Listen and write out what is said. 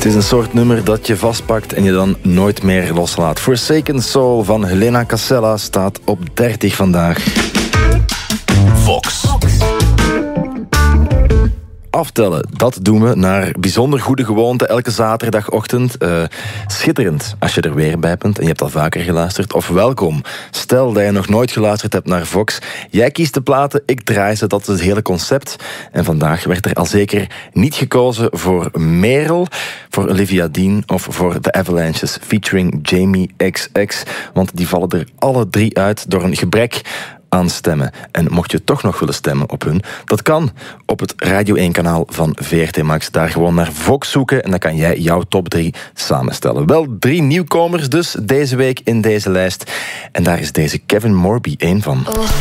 Het is een soort nummer dat je vastpakt en je dan nooit meer loslaat. Forsaken Soul van Helena Casella staat op 30 vandaag. Vox. Aftellen, dat doen we naar bijzonder goede gewoonte elke zaterdagochtend. Schitterend als je er weer bij bent en je hebt al vaker geluisterd. Of welkom. Stel dat je nog nooit geluisterd hebt naar Vox. Jij kiest de platen, ik draai ze, dat is het hele concept. En vandaag werd er al zeker niet gekozen voor Merel, voor Olivia Dean of voor The Avalanches featuring Jamie XX. Want die vallen er alle drie uit door een gebrek aan stemmen. En mocht je toch nog willen stemmen op hun, dat kan op het Radio 1-kanaal van VRT Max. Daar gewoon naar Vox zoeken en dan kan jij jouw top 3 samenstellen. Wel 3 nieuwkomers dus deze week in deze lijst. En daar is deze Kevin Morby één van. Oh.